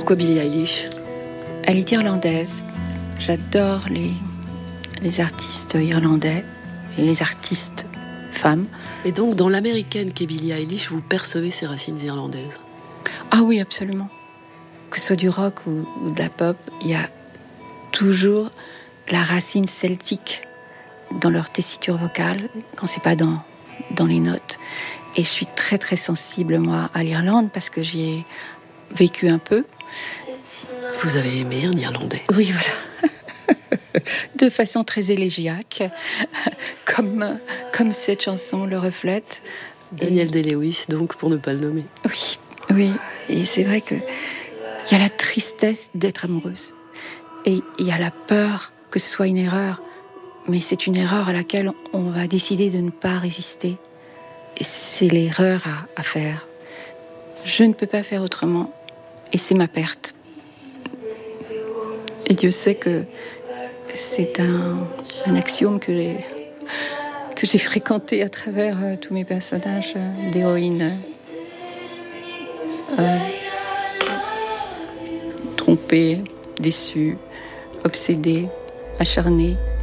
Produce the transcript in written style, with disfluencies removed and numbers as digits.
Pourquoi Billie Eilish ? Elle est irlandaise. J'adore les artistes irlandais, les artistes femmes. Et donc, dans l'américaine qu'est Billie Eilish, vous percevez ses racines irlandaises ? Ah oui, absolument. Que ce soit du rock ou de la pop, il y a toujours la racine celtique dans leur tessiture vocale, quand c'est pas dans les notes. Et je suis très très sensible, moi, à l'Irlande, parce que j'y ai vécu un peu. Vous avez aimé un Irlandais ? Oui, voilà. De façon très élégiaque, comme cette chanson le reflète. Daniel Day-Lewis, donc, pour ne pas le nommer. Oui. Et c'est vrai qu'il y a la tristesse d'être amoureuse. Et il y a la peur que ce soit une erreur. Mais c'est une erreur à laquelle on va décider de ne pas résister. Et c'est l'erreur à faire. Je ne peux pas faire autrement. Et c'est ma perte. Et Dieu sait que c'est un axiome que j'ai fréquenté à travers tous mes personnages d'héroïnes trompées, déçues, obsédées, acharnées.